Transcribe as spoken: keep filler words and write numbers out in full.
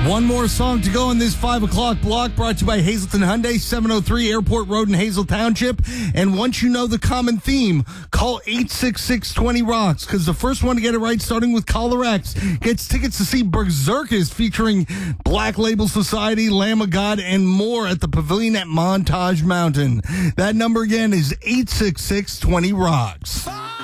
One more song to go in this five o'clock block, brought to you by Hazleton Hyundai, seven oh three Airport Road in Hazel Township. And once you know the common theme, call eight six six, two oh, rocks, because the first one to get it right, starting with Caller X, gets tickets to see Berserkers featuring Black Label Society, Lamb of God, and more at the Pavilion at Montage Mountain. That number again is eight six six, two oh, rocks.